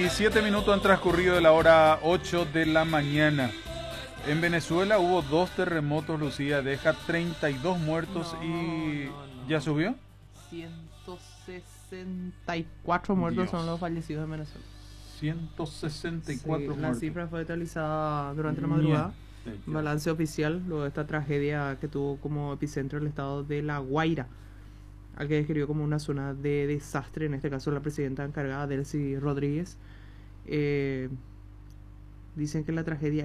Y 7 minutos han transcurrido de la hora 8 de la mañana. En Venezuela hubo 2 terremotos, Lucía, deja 32 muertos y... ¿Ya subió? 164 muertos Dios. son los fallecidos en Venezuela. 164 muertos. La cifra fue actualizada durante la madrugada. Balance oficial luego de esta tragedia que tuvo como epicentro el estado de La Guaira, al que describió como una zona de desastre, en este caso la presidenta encargada, Delcy Rodríguez. Dicen que la tragedia